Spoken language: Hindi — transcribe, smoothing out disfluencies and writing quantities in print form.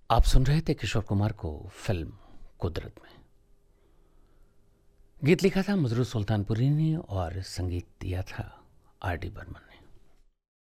आप सुन रहे थे किशोर कुमार को फिल्म कुदरत में। गीत लिखा था मजरू सुल्तानपुरी ने और संगीत दिया था आर डी बर्मन ने।